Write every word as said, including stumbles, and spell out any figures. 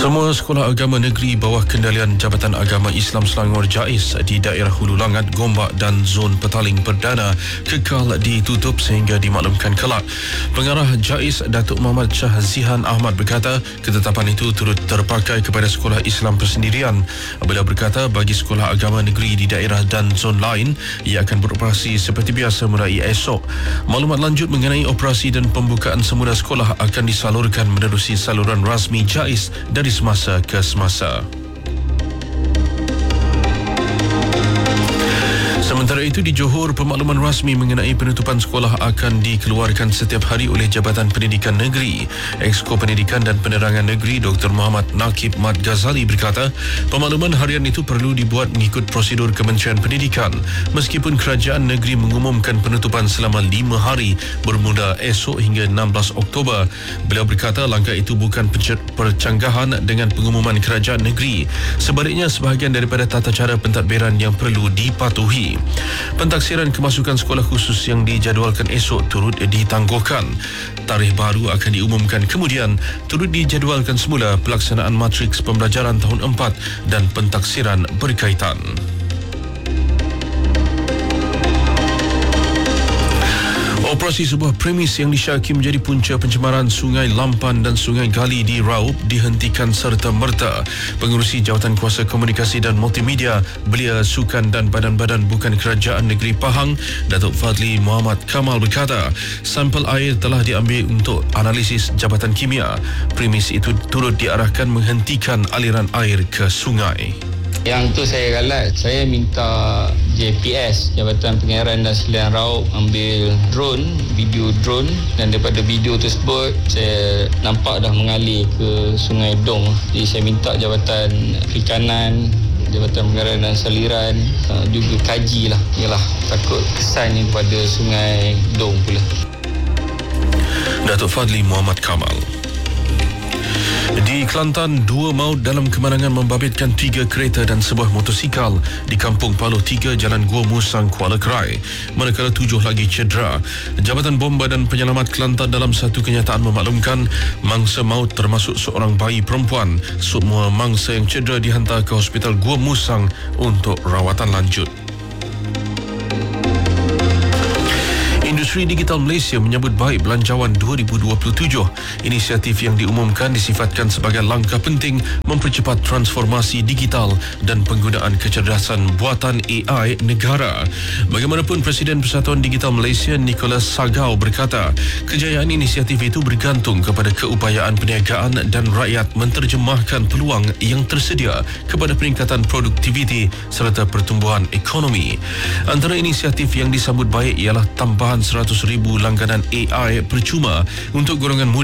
Semua sekolah agama negeri bawah kendalian Jabatan Agama Islam Selangor JAIS di daerah Hulu Langat, Gombak dan Zon Petaling Perdana kekal ditutup sehingga dimaklumkan kelak. Pengarah JAIS Datuk Muhammad Shah Zihan Ahmad berkata ketetapan itu turut terpakai kepada sekolah Islam persendirian. Beliau berkata bagi sekolah agama negeri di daerah dan zon lain ia akan beroperasi seperti biasa mulai esok. Maklumat lanjut mengenai operasi dan pembukaan semula sekolah akan disalurkan menerusi saluran rasmi JAIS dari semasa ke semasa. Sementara itu di Johor, pemakluman rasmi mengenai penutupan sekolah akan dikeluarkan setiap hari oleh Jabatan Pendidikan Negeri. Exco Pendidikan dan Penerangan Negeri Doktor Muhammad Nakib Mat Ghazali berkata, pemakluman harian itu perlu dibuat mengikut prosedur Kementerian Pendidikan. Meskipun kerajaan negeri mengumumkan penutupan selama lima hari bermula esok hingga enam belas Oktober, beliau berkata langkah itu bukan percanggahan dengan pengumuman kerajaan negeri. Sebaliknya, sebahagian daripada tata cara pentadbiran yang perlu dipatuhi. Pentaksiran kemasukan sekolah khusus yang dijadualkan esok turut ditangguhkan. Tarikh baru akan diumumkan kemudian. Turut dijadualkan semula pelaksanaan matriks pembelajaran tahun empat dan pentaksiran berkaitan. Operasi sebuah premis yang disyaki menjadi punca pencemaran Sungai Lampan dan Sungai Gali di Raub dihentikan serta-merta. Pengerusi Jawatan Kuasa Komunikasi dan Multimedia, Belia Sukan dan Badan-Badan Bukan Kerajaan Negeri Pahang, Datuk Fadli Muhammad Kamal berkata, sampel air telah diambil untuk analisis Jabatan Kimia. Premis itu turut diarahkan menghentikan aliran air ke sungai. Yang tu saya galat, saya minta J P S, Jabatan Pengeran dan Selian Raub, ambil drone, video drone, dan daripada video tersebut saya nampak dah mengalir ke Sungai Dong. Jadi saya minta Jabatan Perikanan, Jabatan Pengeran dan Saliran uh, juga kajilah. Yalah, takut kesannya kepada Sungai Dong pula. Datuk Fadli Muhammad Kamal. Di Kelantan, dua maut dalam kemalangan membabitkan tiga kereta dan sebuah motosikal di Kampung Paloh tiga, Jalan Gua Musang, Kuala Krai. Manakala tujuh lagi cedera. Jabatan Bomba dan Penyelamat Kelantan dalam satu kenyataan memaklumkan mangsa maut termasuk seorang bayi perempuan. Semua mangsa yang cedera dihantar ke Hospital Gua Musang untuk rawatan lanjut. Industri Digital Malaysia menyambut baik Belanjawan dua ribu dua puluh tujuh. Inisiatif yang diumumkan disifatkan sebagai langkah penting mempercepat transformasi digital dan penggunaan kecerdasan buatan A I negara. Bagaimanapun, Presiden Persatuan Digital Malaysia Nicholas Sagau berkata, kejayaan inisiatif itu bergantung kepada keupayaan perniagaan dan rakyat menterjemahkan peluang yang tersedia kepada peningkatan produktiviti serta pertumbuhan ekonomi. Antara inisiatif yang disambut baik ialah tambahan seratus ribu langganan A I percuma untuk golongan muda